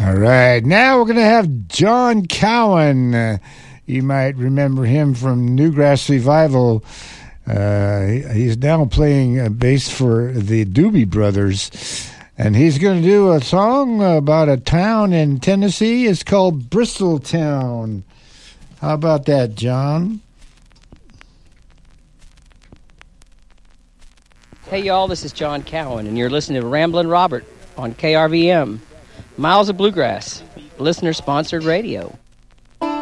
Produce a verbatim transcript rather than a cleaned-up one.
All right, now we're going to have John Cowan. Uh, you might remember him from Newgrass Revival. Uh, he's now playing uh, bass for the Doobie Brothers, and he's going to do a song about a town in Tennessee. It's called Bristoltown. How about that, John? Hey, y'all, this is John Cowan, and you're listening to Ramblin' Robert on K R V M. Miles of Bluegrass, listener-sponsored radio.